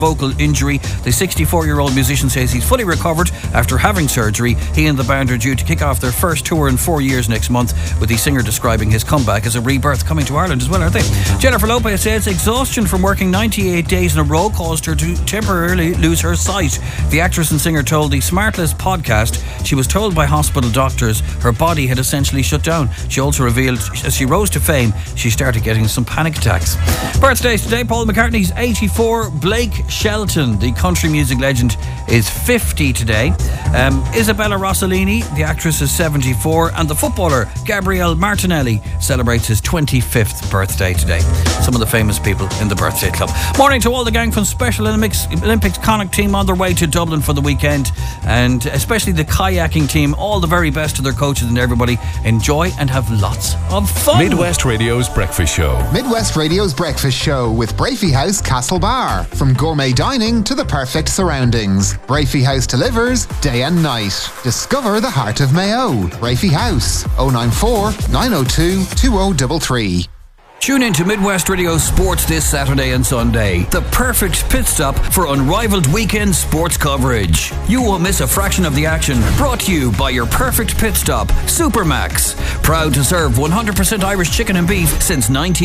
vocal injury. The 64-year-old musician says he's fully recovered after having surgery. He and the band are due to kick off their first tour in 4 years next month, with the singer describing his comeback as a rebirth. Coming to Ireland as well, aren't they? Jennifer Lopez says exhaustion from working 98 days in a row caused her to temporarily lose her sight. The actress and singer told the Smartless podcast she was told by hospital doctors her body had essentially shut down. She also revealed as she rose to fame, she started getting some panic attacks. Birthdays today: Paul McCartney's 84, Blake Shelton, the country music legend, is 50 today. Isabella Rossellini, the actress, is 74, and the footballer Gabriele Martinelli celebrates his 25th birthday today. Some of the famous people in the birthday club. Morning to all the gang from Special Olympics Connacht team on their way to Dublin for the weekend, and especially the kayaking team. All the very best to their coaches and everybody. Enjoy and have lots of fun. Midwest Radio's Breakfast Show. Midwest Radio's Breakfast Show with Brafey House Castlebar. From gourmet dining to the perfect surroundings, Brafey House delivers day and night. Discover the heart of Mayo. Brafey House, 094 902 2033. Tune in to Midwest Radio Sports this Saturday and Sunday. The perfect pit stop for unrivaled weekend sports coverage. You won't miss a fraction of the action. Brought to you by your perfect pit stop, Supermax. Proud to serve 100% Irish chicken and beef since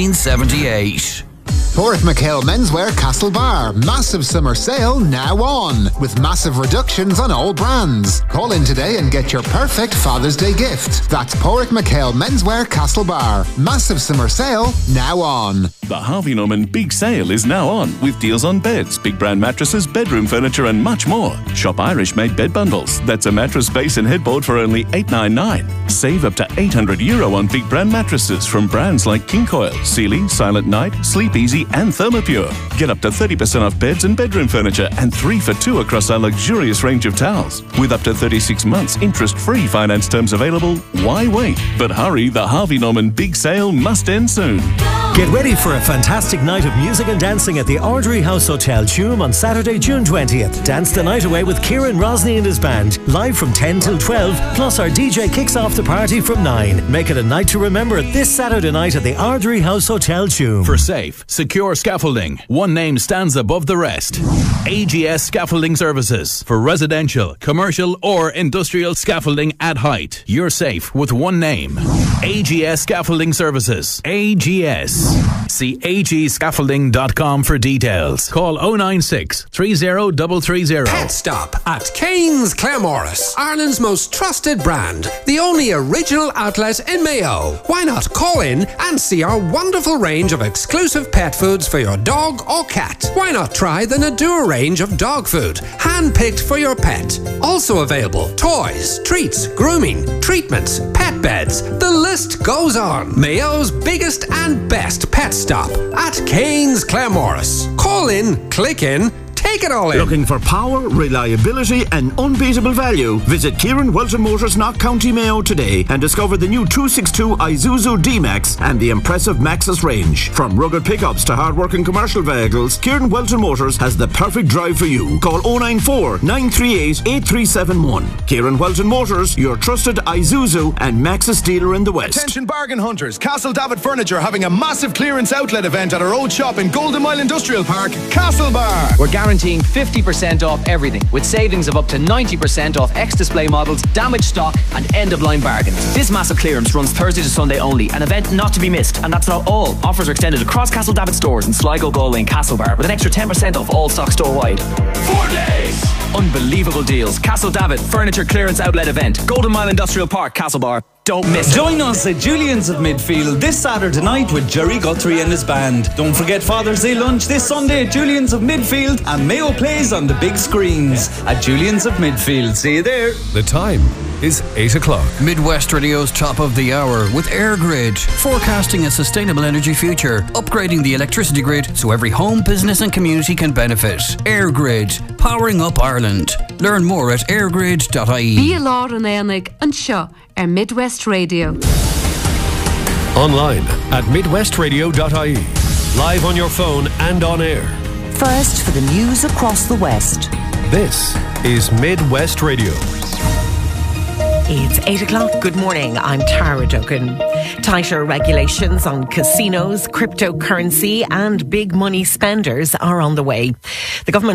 1978. Porrick McHale Menswear Castlebar. Massive summer sale now on, with massive reductions on all brands. Call in today and get your perfect Father's Day gift. That's Porrick McHale Menswear Castlebar. Massive summer sale now on. The Harvey Norman Big Sale is now on, with deals on beds, big brand mattresses, bedroom furniture and much more. Shop Irish-made bed bundles. That's a mattress base and headboard for only $8.99. Save up to €800 on big brand mattresses from brands like King Coil, Sealy, Silent Night, Sleep Easy and Thermopure. Get up to 30% off beds and bedroom furniture and 3 for 2 across our luxurious range of towels. With up to 36 months interest-free finance terms available, why wait? But hurry, the Harvey Norman Big Sale must end soon. Get ready for a fantastic night of music and dancing at the Ardry House Hotel, Tuam on Saturday, June 20th. Dance the night away with Kieran Rosny and his band, live from 10 till 12, plus our DJ kicks off the party from 9. Make it a night to remember this Saturday night at the Ardry House Hotel, Tuam. For safe, secure scaffolding, one name stands above the rest. AGS Scaffolding Services. For residential, commercial or industrial scaffolding at height. You're safe with one name. AGS Scaffolding Services. AGS. See agscaffolding.com for details. Call 096 30330. Pet Stop at Kane's Claremorris, Ireland's most trusted brand, the only original outlet in Mayo. Why not call in and see our wonderful range of exclusive pet foods for your dog or cat? Why not try the Nadur range of dog food, hand-picked for your pet? Also available, toys, treats, grooming, treatments, pet beds. The list goes on. Mayo's biggest and best pet stop at Kane's Claremorris. Call in, click in, take it all in. Looking for power, reliability and unbeatable value? Visit Kieran Welton Motors, Knock County Mayo today and discover the new 262 Isuzu D-Max and the impressive Maxus range. From rugged pickups to hard-working commercial vehicles, Kieran Welton Motors has the perfect drive for you. Call 094 938 8371. Kieran Welton Motors, your trusted Isuzu and Maxus dealer in the West. Attention bargain hunters, Castle David Furniture having a massive clearance outlet event at our old shop in Golden Mile Industrial Park, Castlebar. We're guaranteeing 50% off everything, with savings of up to 90% off ex-display models, damaged stock and end-of-line bargains. This massive clearance runs Thursday to Sunday only, an event not to be missed. And that's not all. Offers are extended across Castle David stores in Sligo, Galway and Castlebar, with an extra 10% off all stock store-wide. 4 days! Unbelievable deals. Castle David Furniture Clearance Outlet Event, Golden Mile Industrial Park, Castlebar. Don't miss it. Join us at Julian's of Midfield this Saturday night with Jerry Guthrie and his band. Don't forget Father's Day lunch this Sunday at Julian's of Midfield, and Mayo plays on the big screens at Julian's of Midfield. See you there. The time is 8 o'clock. Midwest Radio's top of the hour with EirGrid, forecasting a sustainable energy future, upgrading the electricity grid so every home, business and community can benefit. EirGrid, powering up Ireland. Learn more at airgrid.ie. Bí Lár an Éanaig an seo ar Midwest Radio. Online at midwestradio.ie. Live on your phone and on air. First for the news across the West. This is Midwest Radio. It's 8 o'clock. Good morning. I'm Tara Duncan. Tighter regulations on casinos, cryptocurrency and big money spenders are on the way. The government